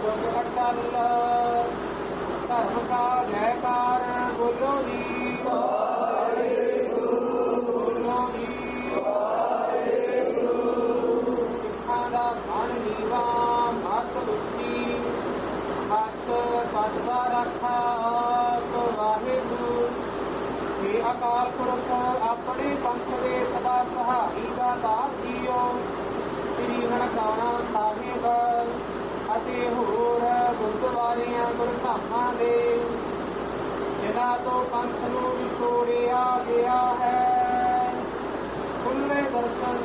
ਜੁਗ ਅਟਲ ਧਰਮ ਕਾ ਜੈਕਾਰ ਬੋਲੋ ਜੀ ਵਾਹਿਗੁਰੂ ਬੋਲੋ ਜੀ ਵਾਹਿਗੁਰੂ। ਸਿੱਖਾਂ ਦਾ ਮਨ ਨੀਵਾ ਮਤ ਉੱਚੀ ਮਤ ਪਦ ਦਾ ਰੱਖਾ ਆਪ ਵਾਹਿਗੁਰੂ। हे ਅਕਾਲ ਪੁਰਖ ਆਪਣੇ ਪੰਥ ਦੇ ਸਦਾ ਸਹਾਈ ਦਾ ਦਾਸ ਜੀਓ ਸ੍ਰੀ ਨਨਕਾਣਾ ਸਾਹਿਬ ਅਤੇ ਹੋਰ ਗੁਰਦੁਆਰਿਆਂ ਗੁਰਧਾਮਾਂ ਦੇ ਜਿਨ੍ਹਾਂ ਤੋਂ ਪੰਥ ਨੂੰ ਵਿਛੋੜਿਆ ਗਿਆ ਹੈ। ਖੁੱਲ੍ਹੇ ਦਰਸ਼ਨ